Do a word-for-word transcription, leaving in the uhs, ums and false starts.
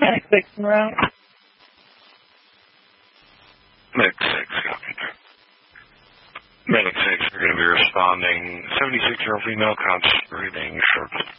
Medic six en route. Medic six, copy. Medic six, we're going to be responding. seventy-six-year-old female, conscious breathing, short